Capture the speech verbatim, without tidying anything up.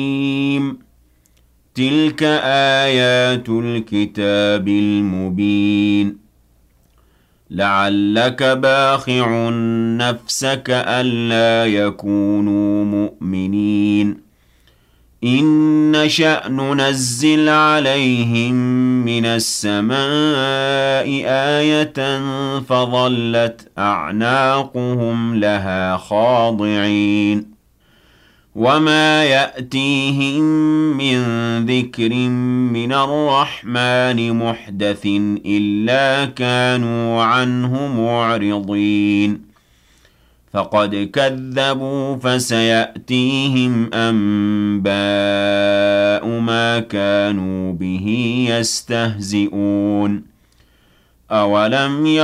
تِلْكَ آيَاتُ الْكِتَابِ الْمُبِينِ لَعَلَّكَ بَاخِعٌ نَفْسَكَ أَلَّا يَكُونُوا مُؤْمِنِينَ إِن نَّشَأْ نُنَزِّلْ عَلَيْهِم مِّنَ السَّمَاءِ آيَةً فَظَلَّتْ أَعْنَاقُهُمْ لَهَا خَاضِعِينَ وَمَا يَأْتِيهِم مِّن ذِكْرٍ مِّنَ الرَّحْمَٰنِ مُحْدَثٍ إِلَّا كَانُوا عَنْهُ مُعْرِضِينَ فَقَدْ كَذَّبُوا فَسَيَأْتِيهِمْ أَنبَاءُ مَا كَانُوا بِهِ يَسْتَهْزِئُونَ أَوَلَمْ